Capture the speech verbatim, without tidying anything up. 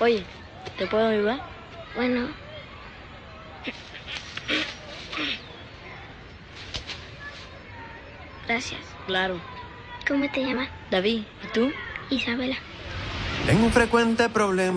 Oye, ¿te puedo ayudar? Bueno. Gracias. Claro. ¿Cómo te llamas? David, ¿y tú? Isabela. Tengo un frecuente problema.